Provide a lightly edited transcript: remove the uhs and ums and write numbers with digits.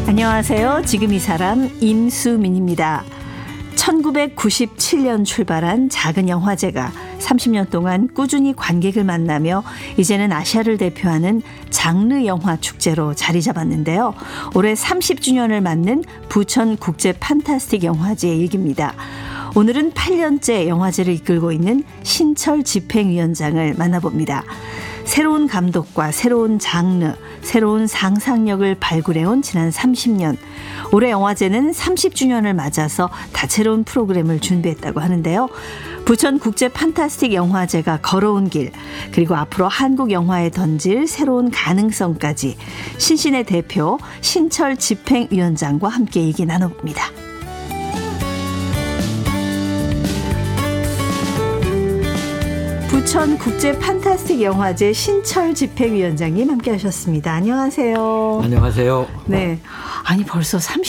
안녕하세요. 지금 이 사람 임수민입니다. 1997년 출발한 작은 영화제가 30년 동안 꾸준히 관객을 만나며 이제는 아시아를 대표하는 장르 영화 축제로 자리 잡았는데요. 올해 30주년을 맞는 부천 국제 판타스틱 영화제의 얘기입니다. 오늘은 8년째 영화제를 이끌고 있는 신철 집행위원장을 만나봅니다. 새로운 감독과 새로운 장르, 새로운 상상력을 발굴해온 지난 30년. 올해 영화제는 30주년을 맞아서 다채로운 프로그램을 준비했다고 하는데요. 부천 국제 판타스틱 영화제가 걸어온 길, 그리고 앞으로 한국 영화에 던질 새로운 가능성까지 신신의 대표 신철 집행위원장과 함께 얘기 나눠봅니다. 부천 국제 판타스틱 영화제 신철 집행위원장님 함께 하셨습니다. 안녕하세요. 안녕하세요. 네. 아니 벌써